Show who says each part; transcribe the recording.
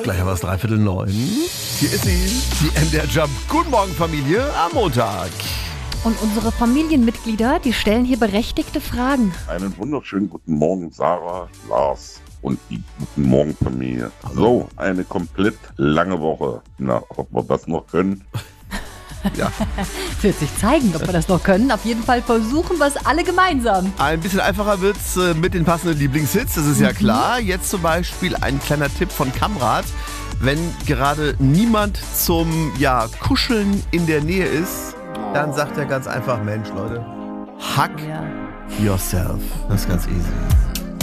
Speaker 1: Gleich haben wir es 8:45. Hier ist sie, die MDR Jump. Guten Morgen, Familie, am Montag.
Speaker 2: Und unsere Familienmitglieder, die stellen hier berechtigte Fragen.
Speaker 3: Einen wunderschönen guten Morgen, Sarah, Lars und die guten Morgen Familie. So, eine komplett lange Woche. Na, ob wir das noch können?
Speaker 1: Ja,
Speaker 2: Wird sich zeigen, ob wir das noch können. Auf jeden Fall versuchen wir es alle gemeinsam.
Speaker 1: ein bisschen einfacher wird's mit den passenden Lieblingshits, das ist ja klar. Jetzt zum Beispiel ein kleiner Tipp von Kamrat. Wenn gerade niemand zum Kuscheln in der Nähe ist, dann sagt er ganz einfach, Mensch, Leute, hug
Speaker 2: Ja.
Speaker 1: yourself. Das ist ganz easy.